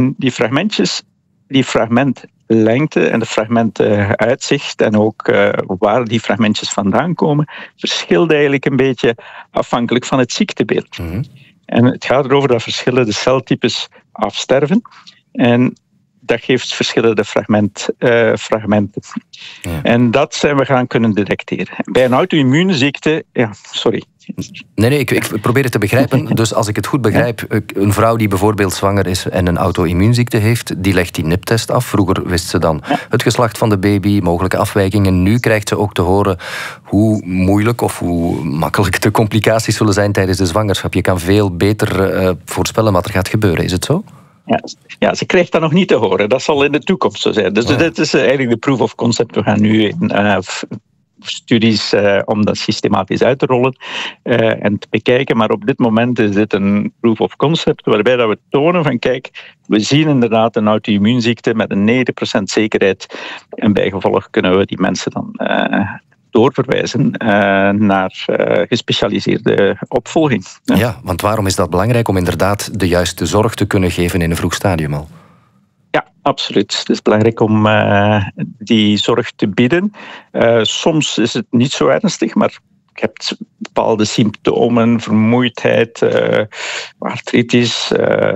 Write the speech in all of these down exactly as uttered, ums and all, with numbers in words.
En die fragmentjes, die fragmentlengte en de fragmentuitzicht en ook uh, waar die fragmentjes vandaan komen, verschilt eigenlijk een beetje afhankelijk van het ziektebeeld. Mm-hmm. En het gaat erover dat verschillende celtypes afsterven. En dat geeft verschillende fragment, uh, fragmenten. Ja. En dat zijn we gaan kunnen detecteren. Bij een auto-immuunziekte... Ja, sorry. Nee, nee, ik, ik probeer het te begrijpen. Dus als ik het goed begrijp, een vrouw die bijvoorbeeld zwanger is en een auto-immuunziekte heeft, die legt die niptest af. Vroeger wist ze dan ja. het geslacht van de baby, mogelijke afwijkingen. Nu krijgt ze ook te horen hoe moeilijk of hoe makkelijk de complicaties zullen zijn tijdens de zwangerschap. Je kan veel beter uh, voorspellen wat er gaat gebeuren. Is het zo? Ja, ja, ze krijgt dat nog niet te horen. Dat zal in de toekomst zo zijn. Dus oh. dit is eigenlijk de proof of concept. We gaan nu in uh, studies uh, om dat systematisch uit te rollen uh, en te bekijken. Maar op dit moment is dit een proof of concept waarbij dat we tonen van kijk, we zien inderdaad een auto-immuunziekte met een negentig procent zekerheid. En bijgevolg kunnen we die mensen dan Uh, doorverwijzen uh, naar uh, gespecialiseerde opvolging. Ja. ja, want waarom is dat belangrijk? Om inderdaad de juiste zorg te kunnen geven in een vroeg stadium al. Ja, absoluut. Het is belangrijk om uh, die zorg te bieden. Uh, soms is het niet zo ernstig, maar je hebt bepaalde symptomen, vermoeidheid, uh, artritis uh,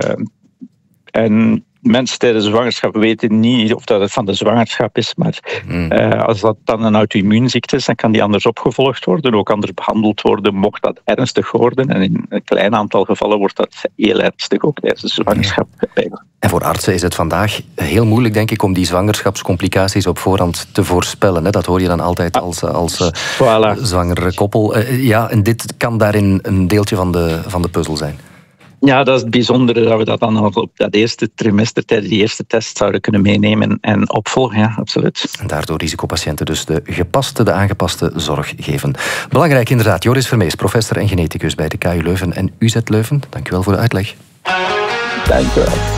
en mensen tijdens de zwangerschap weten niet of dat het van de zwangerschap is, maar mm. uh, als dat dan een auto-immuunziekte is, dan kan die anders opgevolgd worden, ook anders behandeld worden, mocht dat ernstig worden. En in een klein aantal gevallen wordt dat heel ernstig ook tijdens de zwangerschap. Ja. En voor artsen is het vandaag heel moeilijk, denk ik, om die zwangerschapscomplicaties op voorhand te voorspellen. Hè? Dat hoor je dan altijd als, als uh, voilà. zwangere koppel. Uh, ja, en dit kan daarin een deeltje van de, van de puzzel zijn. Ja, dat is het bijzondere dat we dat dan al op dat eerste trimester tijdens die eerste test zouden kunnen meenemen en opvolgen, ja, absoluut. En daardoor risicopatiënten dus de gepaste, de aangepaste zorg geven. Belangrijk inderdaad. Joris Vermees, professor en geneticus bij de K U Leuven en U Z Leuven. Dank u wel voor de uitleg. Dank u wel.